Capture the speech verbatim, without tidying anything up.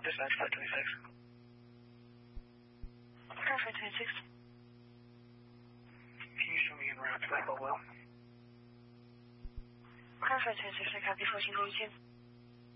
Dispatch five twenty-six. Car five twenty-six. Can you show me en route to that Hopewell? Car five twenty-six, I copy fourteen ninety-two.